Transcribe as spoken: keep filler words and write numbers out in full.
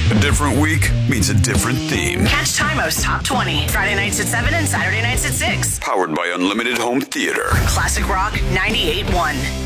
A different week means a different theme. Catch Timos Top twenty, Friday nights at seven and Saturday nights at six. Powered by Unlimited Home Theater. Classic Rock ninety-eight point one.